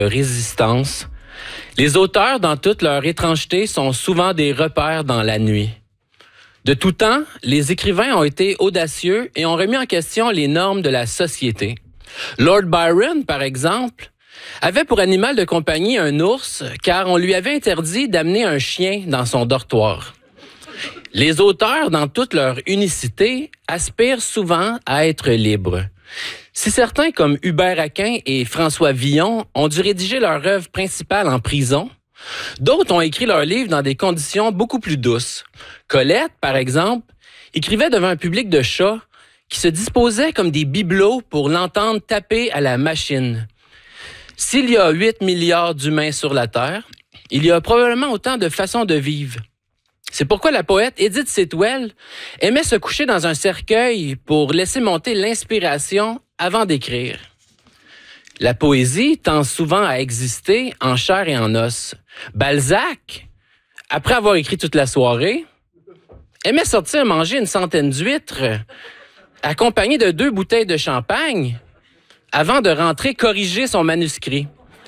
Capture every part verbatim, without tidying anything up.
résistance. Les auteurs, dans toute leur étrangeté, sont souvent des repères dans la nuit. De tout temps, les écrivains ont été audacieux et ont remis en question les normes de la société. Lord Byron, par exemple, avait pour animal de compagnie un ours car on lui avait interdit d'amener un chien dans son dortoir. Les auteurs, dans toute leur unicité, aspirent souvent à être libres. Si certains, comme Hubert Aquin et François Villon, ont dû rédiger leur œuvre principale en prison, d'autres ont écrit leurs livres dans des conditions beaucoup plus douces. Colette, par exemple, écrivait devant un public de chats qui se disposaient comme des bibelots pour l'entendre taper à la machine. S'il y a huit milliards d'humains sur la Terre, il y a probablement autant de façons de vivre. C'est pourquoi la poète Edith Sitwell aimait se coucher dans un cercueil pour laisser monter l'inspiration avant d'écrire. La poésie tend souvent à exister en chair et en os. Balzac, après avoir écrit toute la soirée, aimait sortir manger une centaine d'huîtres, accompagné de deux bouteilles de champagne, avant de rentrer corriger son manuscrit.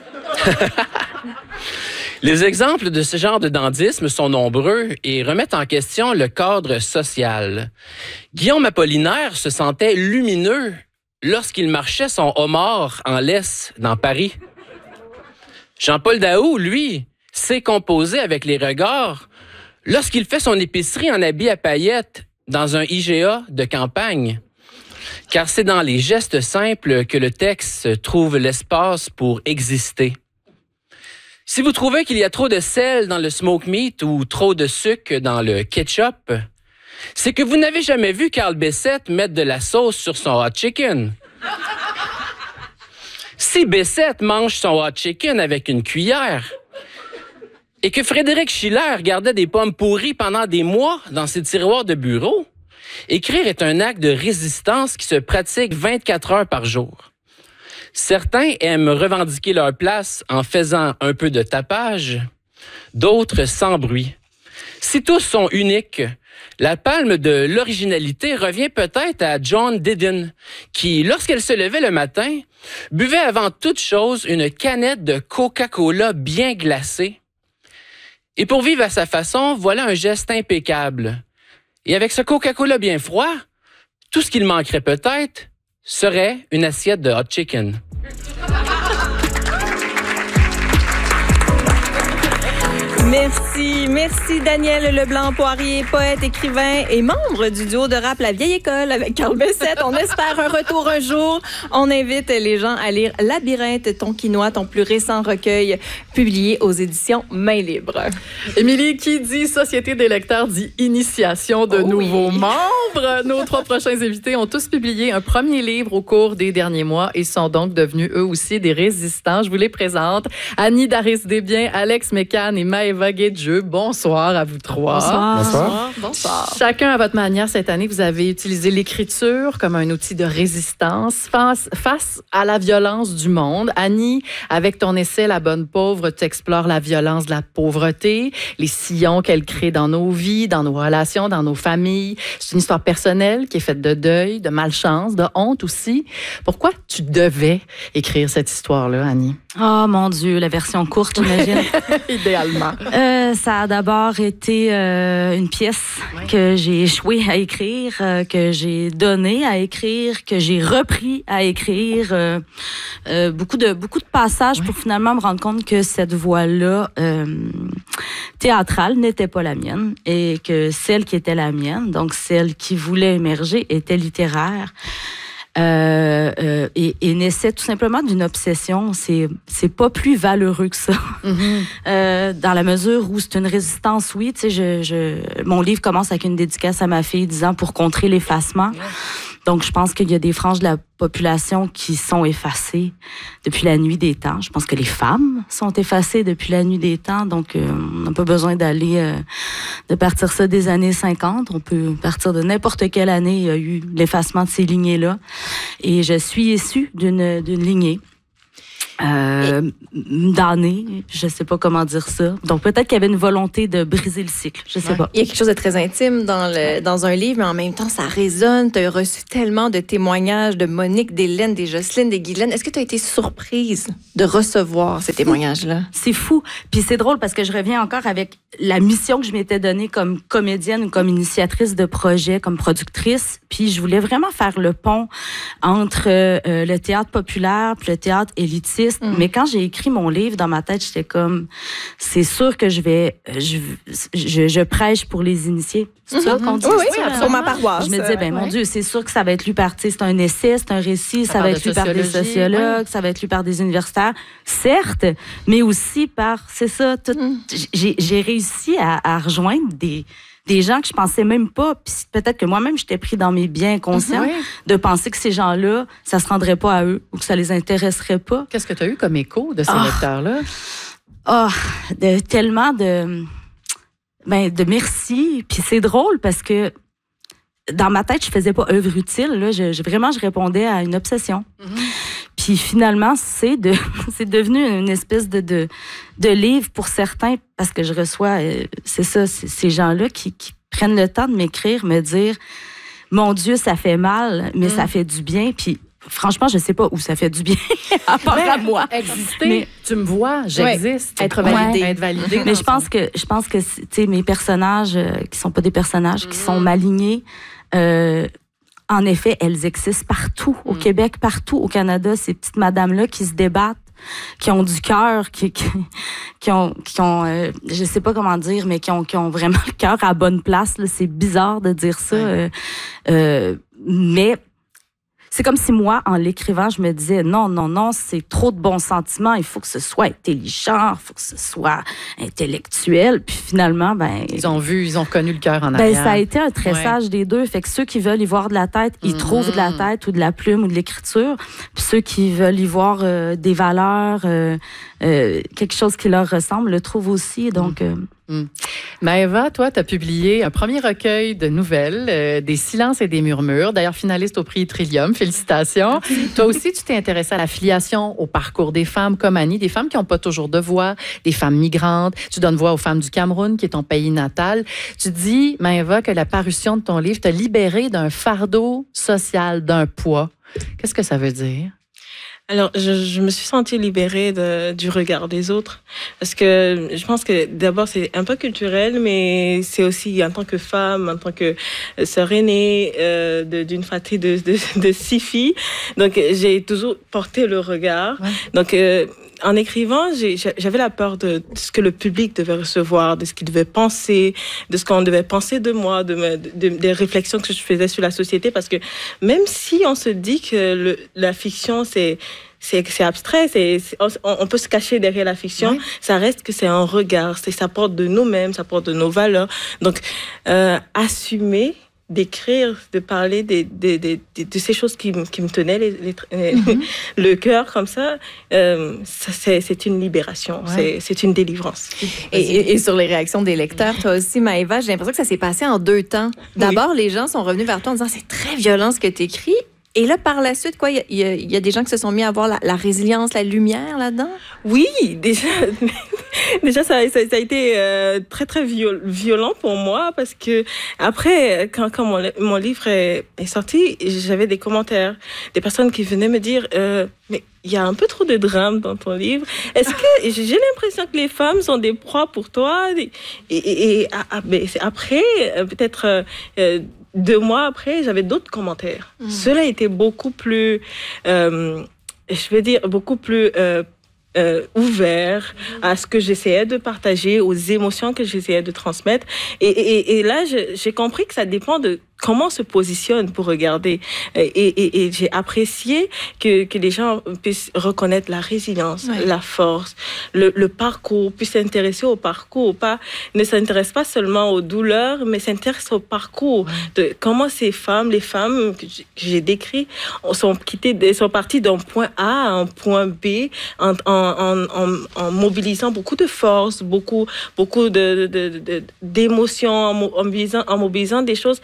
Les exemples de ce genre de dandysme sont nombreux et remettent en question le cadre social. Guillaume Apollinaire se sentait lumineux lorsqu'il marchait son homard en laisse dans Paris. Jean-Paul Daoust, lui, sait composer avec les regards lorsqu'il fait son épicerie en habit à paillettes dans un I G A de campagne. Car c'est dans les gestes simples que le texte trouve l'espace pour exister. Si vous trouvez qu'il y a trop de sel dans le smoke meat ou trop de sucre dans le ketchup, c'est que vous n'avez jamais vu Carl Bessette mettre de la sauce sur son hot chicken. Si Bessette mange son hot chicken avec une cuillère et que Frédéric Schiller gardait des pommes pourries pendant des mois dans ses tiroirs de bureau, écrire est un acte de résistance qui se pratique vingt-quatre heures par jour. Certains aiment revendiquer leur place en faisant un peu de tapage, d'autres sans bruit. Si tous sont uniques, la palme de l'originalité revient peut-être à Joan Didion, qui, lorsqu'elle se levait le matin, buvait avant toute chose une canette de Coca-Cola bien glacée. Et pour vivre à sa façon, voilà un geste impeccable. Et avec ce Coca-Cola bien froid, tout ce qu'il manquerait peut-être serait une assiette de hot chicken. Merci, merci Daniel Leblanc-Poirier, poète, écrivain et membre du duo de rap La Vieille École avec Carl Bessette. On espère un retour un jour. On invite les gens à lire Labyrinthe, ton quinoa, ton plus récent recueil publié aux éditions Main Libre. Émilie, qui dit Société des lecteurs dit initiation de oh nouveaux oui. membres. Nos trois prochains invités ont tous publié un premier livre au cours des derniers mois et sont donc devenus eux aussi des résistants. Je vous les présente. Annie Daris-Desbiens, Alex Mécan et Maëva Guédieu. Bonsoir à vous trois. Bonsoir. Bonsoir. Bonsoir. Chacun à votre manière, cette année, vous avez utilisé l'écriture comme un outil de résistance face, face à la violence du monde. Annie, avec ton essai La Bonne Pauvre, tu explores la violence de la pauvreté, les sillons qu'elle crée dans nos vies, dans nos relations, dans nos familles. C'est une histoire personnelle qui est faite de deuil, de malchance, de honte aussi. Pourquoi tu devais écrire cette histoire-là, Annie? Oh mon Dieu, la version courte, j'imagine. Idéalement. Euh, ça a d'abord été euh, une pièce oui. que j'ai échoué à écrire, euh, que j'ai donné à écrire, que j'ai repris à écrire. Euh, euh, beaucoup de beaucoup de passages oui. pour finalement me rendre compte que cette voix-là euh, théâtrale n'était pas la mienne et que celle qui était la mienne, donc celle qui voulait émerger, était littéraire. Euh, euh, et, et naissait tout simplement d'une obsession. C'est c'est pas plus valeureux que ça. Mm-hmm. euh, dans la mesure où c'est une résistance, oui. Tu sais, je, je, mon livre commence avec une dédicace à ma fille disant pour contrer l'effacement. Yeah. Donc, je pense qu'il y a des franges de la population qui sont effacées depuis la nuit des temps. Je pense que les femmes sont effacées depuis la nuit des temps. Donc, euh, on n'a pas besoin d'aller, euh, de partir ça des années cinquante. On peut partir de n'importe quelle année. Il y a eu l'effacement de ces lignées-là. Et je suis issue d'une, d'une lignée euh, d'années. Je sais pas comment dire ça. Donc, peut-être qu'il y avait une volonté de briser le cycle. Je sais Ouais. pas. Il y a quelque chose de très intime dans, le, dans un livre, mais en même temps, ça résonne. Tu as reçu tellement de témoignages de Monique, d'Hélène, des Jocelyne, des Guylaine. Est-ce que tu as été surprise de recevoir ces témoignages-là? C'est fou. Puis c'est drôle parce que je reviens encore avec la mission que je m'étais donnée comme comédienne ou comme initiatrice de projet, comme productrice. Puis je voulais vraiment faire le pont entre euh, le théâtre populaire puis le théâtre élitiste. Mm. Mais quand j'ai écrit mon livre, dans ma tête, j'étais comme, c'est sûr que je vais, je, je, je prêche pour les initiés. C'est ça qu'on dit? Oui, oui, ça, pour ma paroisse. Je me disais, ben ouais. mon Dieu, c'est sûr que ça va être lu par, tu sais, c'est un essai, c'est un récit, ça, ça va être lu par des sociologues, ouais. Ça va être lu par des universitaires, certes, mais aussi par, c'est ça, tout, mm. j'ai, j'ai réussi à, à rejoindre des, des gens que je pensais même pas, puis peut-être que moi-même, j'étais pris dans mes biens inconscients, mm-hmm. de penser que ces gens-là, ça se rendrait pas à eux ou que ça les intéresserait pas. Qu'est-ce que tu as eu comme écho de ces oh. lecteurs-là? Ah, oh, de, tellement de... Ben, de merci. Puis c'est drôle parce que dans ma tête, je faisais pas œuvre utile. Là. Je, je, vraiment, je répondais à une obsession. Mm-hmm. Puis finalement, c'est, de, c'est devenu une espèce de, de, de livre pour certains parce que je reçois, euh, c'est ça, c'est, ces gens-là qui, qui prennent le temps de m'écrire, me dire « Mon Dieu, ça fait mal, mais mm. ça fait du bien. » Puis franchement, je sais pas où ça fait du bien, à part à moi. Exister, mais, tu me vois, j'existe. Ouais, être validé. Ouais, être validé. Mais je pense que, je pense que, tu sais, mes personnages, euh, qui sont pas des personnages, mm. qui sont malignés, euh, en effet, elles existent partout, au mm. Québec, partout au Canada, ces petites madames-là qui se débattent, qui ont du cœur, qui, qui, qui ont, qui ont euh, je sais pas comment dire, mais qui ont, qui ont vraiment le cœur à la bonne place. Là. C'est bizarre de dire ça, ouais. euh, euh, mais c'est comme si moi, en l'écrivant, je me disais non, non, non, c'est trop de bons sentiments, il faut que ce soit intelligent, il faut que ce soit intellectuel. Puis finalement, ben ils ont vu, ils ont reconnu le cœur en ben, arrière. Ça a été un tressage ouais. des deux. Fait que ceux qui veulent y voir de la tête, ils mm-hmm. trouvent de la tête ou de la plume ou de l'écriture. Puis ceux qui veulent y voir euh, des valeurs, euh, euh, quelque chose qui leur ressemble, le trouvent aussi. Donc... Mm. Euh, Mm. Maëva, toi, tu as publié un premier recueil de nouvelles, euh, Des silences et des murmures, d'ailleurs finaliste au prix Trillium. Félicitations. Toi aussi, tu t'es intéressée à la filiation, au parcours des femmes comme Annie, des femmes qui n'ont pas toujours de voix, des femmes migrantes. Tu donnes voix aux femmes du Cameroun, qui est ton pays natal. Tu dis, Maëva, que la parution de ton livre t'a libérée d'un fardeau social, d'un poids. Qu'est-ce que ça veut dire? Alors, je, je me suis sentie libérée de, du regard des autres parce que je pense que d'abord, c'est un peu culturel, mais c'est aussi en tant que femme, en tant que sœur aînée euh, de, d'une fratrie de, de, de six filles. Donc, j'ai toujours porté le regard. Ouais. Donc, euh, en écrivant, j'ai, j'avais la peur de, de ce que le public devait recevoir, de ce qu'il devait penser, de ce qu'on devait penser de moi, de, me, de, des réflexions que je faisais sur la société. Parce que même si on se dit que le, la fiction, c'est... C'est, c'est abstrait, c'est, c'est, on, on peut se cacher derrière la fiction, oui. Ça reste que c'est un regard, c'est, ça porte de nous-mêmes, ça porte de nos valeurs. Donc, euh, assumer d'écrire, de parler de, de, de, de, de ces choses qui, qui me tenaient les, les, mm-hmm. le cœur comme ça, euh, ça c'est, c'est une libération, ouais. c'est, c'est une délivrance. Et, et, et sur les réactions des lecteurs, toi aussi, Maëva, j'ai l'impression que ça s'est passé en deux temps. D'abord, oui. les gens sont revenus vers toi en disant « c'est très violent ce que tu écris ». Et là, par la suite, quoi, il y, y, y a des gens qui se sont mis à voir la, la résilience, la lumière là-dedans? Oui, déjà, déjà ça, ça, ça a été euh, très, très viol, violent pour moi parce que après, quand, quand mon, mon livre est, est sorti, j'avais des commentaires, des personnes qui venaient me dire euh, « mais il y a un peu trop de drame dans ton livre. Est-ce que j'ai l'impression que les femmes sont des proies pour toi? » Et, et, et après, peut-être... Euh, Deux mois après, j'avais d'autres commentaires. Mmh. Cela était beaucoup plus, euh, je vais dire, beaucoup plus euh, euh, ouvert mmh. à ce que j'essayais de partager, aux émotions que j'essayais de transmettre. Et, et, et là, je, j'ai compris que ça dépend de comment on se positionne pour regarder. Et, et, et j'ai apprécié que, que les gens puissent reconnaître la résilience, oui. la force, le, le parcours, puissent s'intéresser au parcours, pas, ne s'intéressent pas seulement aux douleurs, mais s'intéressent au parcours, oui. de comment ces femmes, les femmes que j'ai décrites, sont quittées, sont parties d'un point A à un point B en, en, en, en mobilisant beaucoup de force, beaucoup, beaucoup de, de, de, d'émotions, en mobilisant, en mobilisant des choses qui sont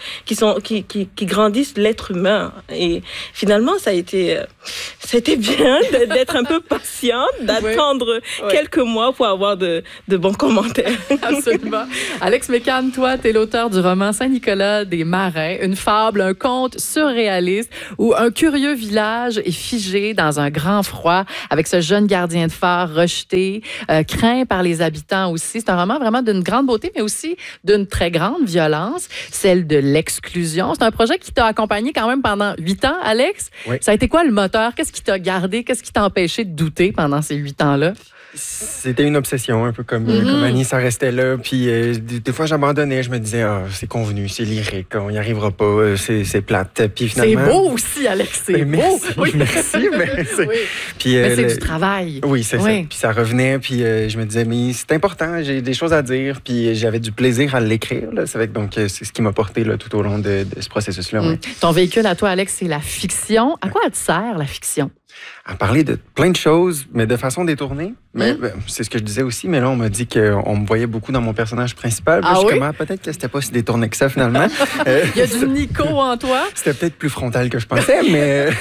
sont, qui, qui, qui grandissent l'être humain. Et finalement, ça a été, ça a été bien d'être un peu patiente, d'attendre oui. quelques oui. mois pour avoir de, de bons commentaires. Absolument. Alex Mécan, toi, tu es l'auteur du roman Saint-Nicolas des Marins, une fable, un conte surréaliste où un curieux village est figé dans un grand froid avec ce jeune gardien de phare rejeté, euh, craint par les habitants aussi. C'est un roman vraiment d'une grande beauté, mais aussi d'une très grande violence, celle de l'exclusion. C'est un projet qui t'a accompagné quand même pendant huit ans, Alex. Oui. Ça a été quoi le moteur? Qu'est-ce qui t'a gardé? Qu'est-ce qui t'a empêché de douter pendant ces huit ans-là? C'était une obsession, un peu comme, mm-hmm. comme Annie, ça restait là. Puis euh, des, des fois, j'abandonnais. Je me disais, ah, c'est convenu, c'est lyrique, on n'y arrivera pas, c'est, c'est plate. Puis finalement... C'est beau aussi, Alex, c'est ben, beau. Merci, oui. merci. Mais c'est, oui. puis, euh, mais c'est le... du travail. Oui, c'est oui. ça. Puis ça revenait, puis euh, je me disais, mais c'est important, j'ai des choses à dire. Puis j'avais du plaisir à l'écrire. Là. C'est vrai que, donc, c'est ce qui m'a porté là, tout au long de, de ce processus-là. Mm. Ouais. Ton véhicule à toi, Alex, c'est la fiction. À quoi elle te sert, la fiction? À parler de plein de choses, mais de façon détournée. Mais mmh. c'est ce que je disais aussi, mais là, on m'a dit qu'on me voyait beaucoup dans mon personnage principal. Ah je oui? Comment, peut-être que c'était pas si détourné que ça, finalement. Il y a du Nico en toi? C'était peut-être plus frontal que je pensais, mais,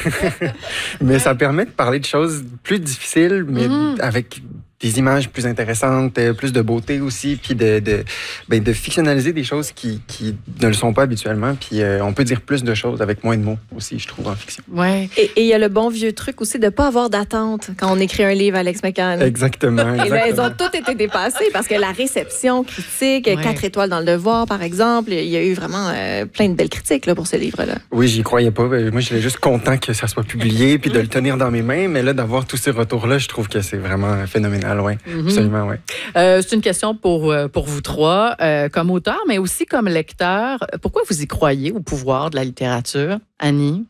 mais ouais. ça permet de parler de choses plus difficiles, mais mmh. avec des images plus intéressantes, plus de beauté aussi, puis de, de, ben de fictionnaliser des choses qui, qui ne le sont pas habituellement. Puis euh, on peut dire plus de choses avec moins de mots aussi, je trouve, en fiction. Ouais. Et il y a le bon vieux truc aussi de ne pas avoir d'attente quand on écrit un livre, Alex Mécan. Exactement. exactement. Et là, elles ont toutes été dépassées parce que la réception critique, ouais. quatre étoiles dans le Devoir, par exemple, il y a eu vraiment euh, plein de belles critiques là, pour ce livre-là. Oui, j'y croyais pas. Moi, j'étais juste content que ça soit publié puis de le tenir dans mes mains. Mais là, d'avoir tous ces retours-là, je trouve que c'est vraiment phénoménal. Oui, mm-hmm. absolument, oui. Euh, c'est une question pour, pour vous trois, euh, comme auteur, mais aussi comme lecteur. Pourquoi vous y croyez au pouvoir de la littérature, Annie?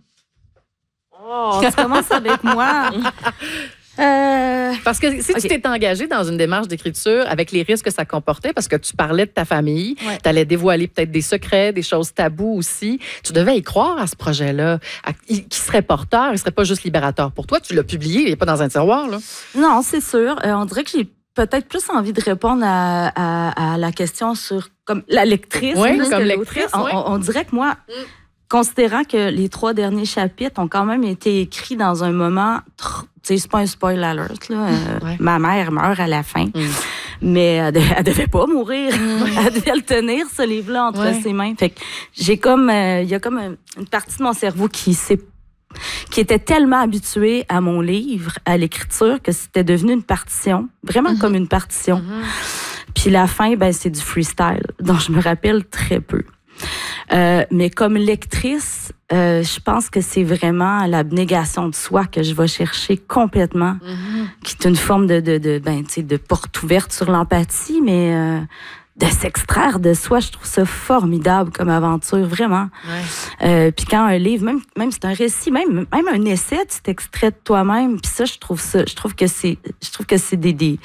Oh, tu commences avec moi. Euh... Parce que si okay. tu t'es engagée dans une démarche d'écriture avec les risques que ça comportait, parce que tu parlais de ta famille, ouais. tu allais dévoiler peut-être des secrets, des choses taboues aussi, tu devais y croire à ce projet-là, à, qui serait porteur, il ne serait pas juste libérateur pour toi. Tu l'as publié, il n'est pas dans un tiroir, là. Non, c'est sûr. Euh, on dirait que j'ai peut-être plus envie de répondre à, à, à la question sur comme la lectrice. Oui, comme lectrice. On, oui. on, on dirait que moi... Mm. Considérant que les trois derniers chapitres ont quand même été écrits dans un moment, tu sais, c'est pas un spoil alert, là. Euh, ouais. Ma mère meurt à la fin, mm. mais elle, de, elle devait pas mourir. Mm. Elle devait le tenir, ce livre-là, entre ouais. ses mains. Fait que j'ai comme, il euh, y a comme un, une partie de mon cerveau qui s'est qui était tellement habituée à mon livre, à l'écriture, que c'était devenu une partition, vraiment mm-hmm. comme une partition. Mm-hmm. Puis la fin, ben c'est du freestyle, dont je me rappelle très peu. Euh, mais comme lectrice, euh, je pense que c'est vraiment l'abnégation de soi que je vais chercher complètement, mm-hmm. qui est une forme de, de, de, ben, tu sais, de porte ouverte sur l'empathie, mais euh, de s'extraire de soi, je trouve ça formidable comme aventure, vraiment. Ouais. Euh, puis quand un livre, même, même c'est un récit, même, même un essai, tu t'extrais de toi-même, puis ça, je trouve ça, je trouve que c'est, je trouve que c'est des, des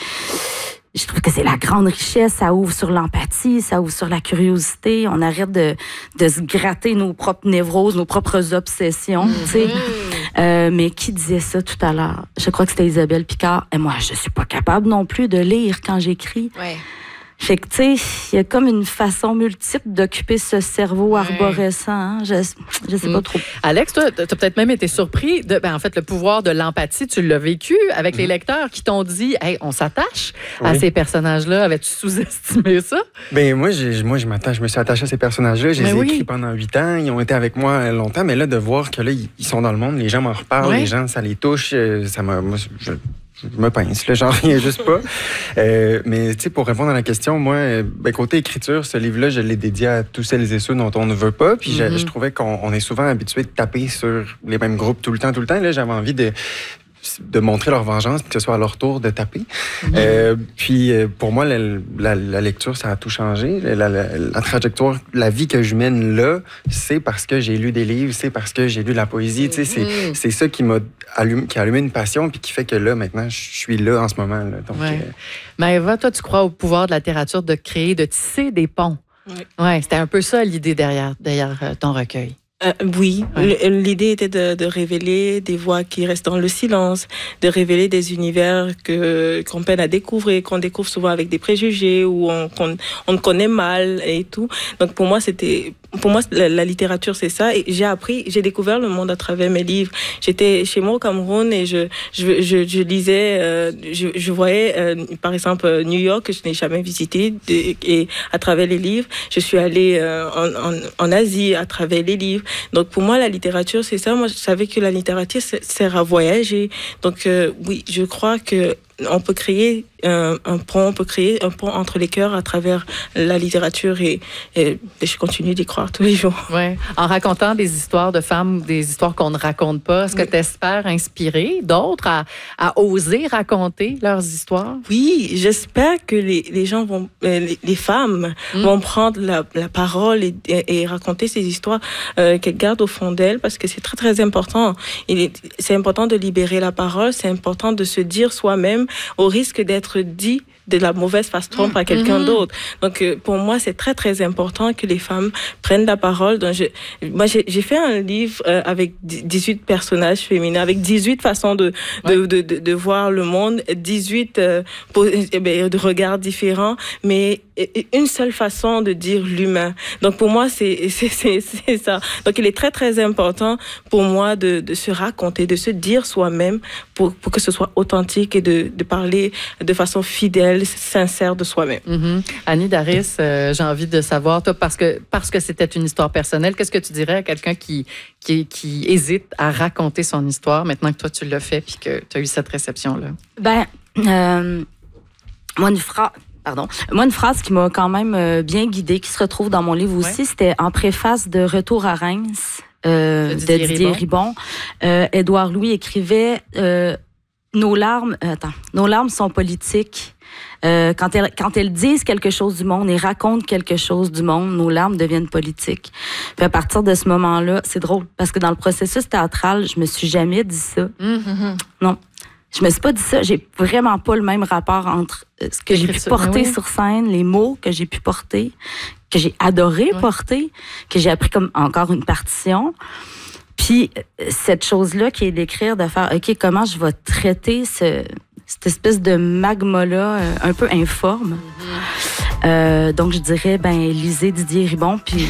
Je trouve que c'est la grande richesse. Ça ouvre sur l'empathie, ça ouvre sur la curiosité. On arrête de, de se gratter nos propres névroses, nos propres obsessions. Mm-hmm. Tu sais. Euh, mais qui disait ça tout à l'heure? Je crois que c'était Isabelle Picard. Et moi, je suis pas capable non plus de lire quand j'écris. Ouais. Fait que, tu sais, il y a comme une façon multiple d'occuper ce cerveau arborescent. Hein? Je, je sais pas mm. trop. Alex, toi, tu as peut-être même été surpris de, ben, en fait, le pouvoir de l'empathie, tu l'as vécu avec mm. les lecteurs qui t'ont dit, hey, on s'attache oui. à ces personnages-là. Avais-tu sous-estimé ça? Ben moi, j'ai, moi, je m'attache, je me suis attaché à ces personnages-là. Je les ai oui. écrits pendant huit ans. Ils ont été avec moi longtemps. Mais là, de voir que là, ils sont dans le monde, les gens m'en reparlent, oui. les gens, ça les touche, ça m'a, moi, je, Je me pince, là, j'en reviens juste pas. Euh, mais tu sais, pour répondre à la question, moi, ben, côté écriture, ce livre-là, je l'ai dédié à tous celles et ceux dont on ne veut pas. Puis mm-hmm. je, je trouvais qu'on on est souvent habitué de taper sur les mêmes groupes tout le temps, tout le temps. Là, j'avais envie de de montrer leur vengeance, puis que ce soit à leur tour de taper. Mm-hmm. Euh, puis pour moi, la, la, la lecture, ça a tout changé. La, la, la trajectoire, la vie que je mène là, c'est parce que j'ai lu des livres, c'est parce que j'ai lu de la poésie. Mm-hmm. Tu sais, c'est, c'est ça qui m'a allumé, qui a allumé une passion, puis qui fait que là, maintenant, je suis là en ce moment. Là. Donc, ouais. euh... Maëva, toi, tu crois au pouvoir de la littérature de créer, de tisser des ponts. Oui. Ouais, c'était un peu ça l'idée derrière, derrière ton recueil. Euh, oui, ouais. L'idée était de, de révéler des voix qui restent dans le silence, de révéler des univers que, qu'on peine à découvrir, qu'on découvre souvent avec des préjugés ou on, qu'on on connaît mal et tout. Donc pour moi, c'était pour moi, la, la littérature, c'est ça. Et j'ai appris, j'ai découvert le monde à travers mes livres. J'étais chez moi au Cameroun et je, je, je, je lisais, euh, je, je voyais, euh, par exemple, New York, que je n'ai jamais visité. Et, et à travers les livres, je suis allée euh, en, en, en Asie à travers les livres. Donc, pour moi, la littérature, c'est ça. Moi, je savais que la littérature sert à voyager. Donc, euh, oui, je crois que on peut créer un, un pont, on peut créer un pont entre les cœurs à travers la littérature et, et, et je continue d'y croire tous les jours. Ouais. En racontant des histoires de femmes, des histoires qu'on ne raconte pas, est-ce que oui. tu espères inspirer d'autres à, à oser raconter leurs histoires? Oui, j'espère que les, les gens vont, les, les femmes mm. vont prendre la, la parole et, et, et raconter ces histoires euh, qu'elles gardent au fond d'elles parce que c'est très, très important. Il est, c'est important de libérer la parole, c'est important de se dire soi-même au risque d'être dit de la mauvaise façon par quelqu'un mm-hmm. d'autre. Donc, euh, pour moi, c'est très, très important que les femmes prennent la parole. Donc, je, moi, j'ai, j'ai fait un livre euh, avec dix-huit personnages féminins, avec dix-huit façons de, ouais. de, de, de, de voir le monde, dix-huit euh, pour, eh bien, de regards différents, mais une seule façon de dire l'humain. Donc, pour moi, c'est, c'est, c'est, c'est ça. Donc, il est très, très important pour moi de, de se raconter, de se dire soi-même pour, pour que ce soit authentique et de, de parler de façon fidèle, sincère de soi-même. Mm-hmm. Annie Daris, euh, j'ai envie de savoir, toi, parce que, parce que c'était une histoire personnelle, qu'est-ce que tu dirais à quelqu'un qui, qui, qui hésite à raconter son histoire maintenant que toi, tu l'as fait puis que tu as eu cette réception-là? Ben, euh, moi, une phrase... Pardon. Moi, une phrase qui m'a quand même bien guidée, qui se retrouve dans mon livre aussi, ouais. c'était en préface de Retour à Reims euh, de Didier, de Didier Ribon. Ribon. Euh, Édouard Louis écrivait euh, nos larmes, euh, attends, nos larmes sont politiques. Euh, quand elles, quand elles disent quelque chose du monde et racontent quelque chose du monde, nos larmes deviennent politiques. Puis à partir de ce moment-là, c'est drôle parce que dans le processus théâtral, je me suis jamais dit ça. Mm-hmm. Non. Je me suis pas dit ça. J'ai vraiment pas le même rapport entre ce que j'ai pu porter oui. sur scène, les mots que j'ai pu porter, que j'ai adoré oui. porter, que j'ai appris comme encore une partition. Puis cette chose-là qui est d'écrire, de faire, OK, comment je vais traiter ce, cette espèce de magma-là euh, un peu informe. Mm-hmm. Euh, donc, je dirais, ben, lisez Didier Ribon, puis,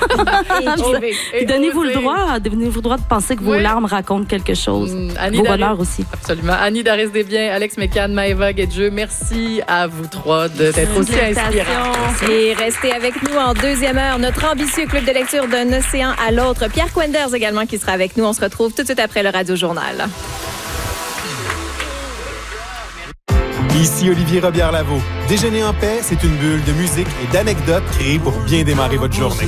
puis donnez-vous le droit, donnez-vous le droit de penser que vos oui. larmes racontent quelque chose. Mmh, Annie vos bonheurs aussi. Absolument. Annie Daris-Desbiens, Alex Mécan, Maëva Guedjeu, merci à vous trois d'être aussi inspirants. Et restez avec nous en deuxième heure. Notre ambitieux club de lecture d'un océan à l'autre. Pierre Quenders également qui sera avec nous. On se retrouve tout de suite après le Radio Journal. Ici Olivier Robillard-Lavaux. Déjeuner en paix, c'est une bulle de musique et d'anecdotes créées pour bien démarrer votre journée.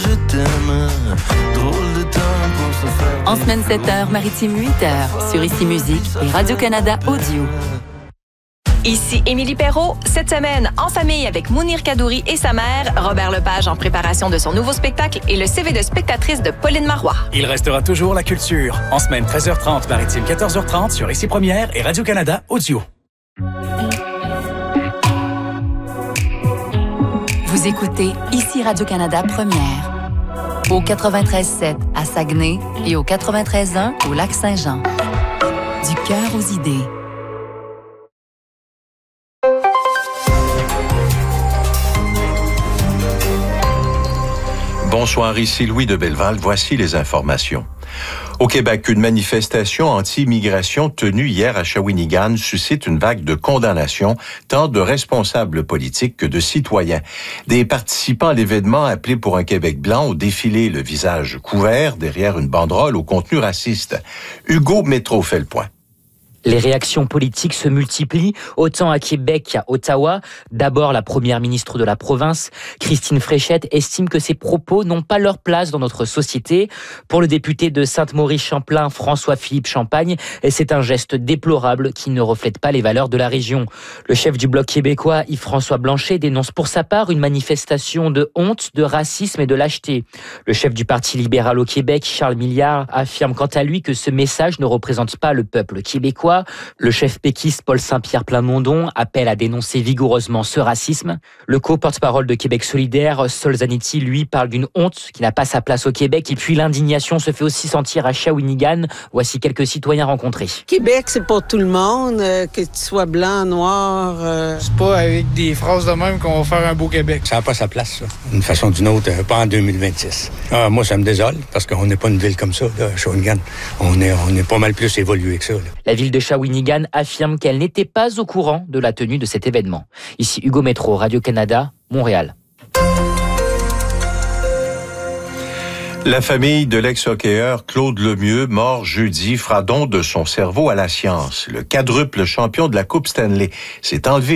En semaine sept heures, maritime huit heures, sur Ici Musique et Radio-Canada Audio. Ici Émilie Perrault. Cette semaine, en famille avec Mounir Kadouri et sa mère, Robert Lepage en préparation de son nouveau spectacle et le C V de spectatrice de Pauline Marois. Il restera toujours la culture. En semaine treize heures trente, maritime quatorze heures trente sur Ici Première et Radio-Canada Audio. Vous écoutez Ici Radio-Canada Première. Au quatre-vingt-treize sept à Saguenay et au quatre-vingt-treize un au Lac-Saint-Jean. Du cœur aux idées. Bonsoir, ici Louis de Belleval. Voici les informations. Au Québec, une manifestation anti-immigration tenue hier à Shawinigan suscite une vague de condamnation tant de responsables politiques que de citoyens. Des participants à l'événement appelés pour un Québec blanc ont défilé le visage couvert derrière une banderole au contenu raciste. Hugo Métro fait le point. Les réactions politiques se multiplient, autant à Québec qu'à Ottawa. D'abord, la première ministre de la province, Christine Fréchette, estime que ces propos n'ont pas leur place dans notre société. Pour le député de Sainte-Maurice-Champlain, François-Philippe Champagne, c'est un geste déplorable qui ne reflète pas les valeurs de la région. Le chef du Bloc québécois, Yves-François Blanchet, dénonce pour sa part une manifestation de honte, de racisme et de lâcheté. Le chef du Parti libéral au Québec, Charles Milliard, affirme quant à lui que ce message ne représente pas le peuple québécois. fois. Le chef péquiste Paul Saint-Pierre Plamondon appelle à dénoncer vigoureusement ce racisme. Le co-porte-parole de Québec solidaire, Sol Zanetti, lui, parle d'une honte qui n'a pas sa place au Québec. Et puis l'indignation se fait aussi sentir à Shawinigan. Voici quelques citoyens rencontrés. Québec, c'est pour tout le monde, euh, que tu sois blanc, noir. Euh... C'est pas avec des phrases de même qu'on va faire un beau Québec. Ça n'a pas sa place, ça. D'une façon ou d'une autre, pas en deux mille vingt-six. Ah, moi, ça me désole, parce qu'on n'est pas une ville comme ça, là, Shawinigan. On est, on est pas mal plus évolué que ça. Là. La ville de Shawinigan affirme qu'elle n'était pas au courant de la tenue de cet événement. Ici Hugo Métro, Radio-Canada, Montréal. La famille de l'ex-hockeyeur Claude Lemieux, mort jeudi, fera don de son cerveau à la science. Le quadruple champion de la Coupe Stanley s'est enlevé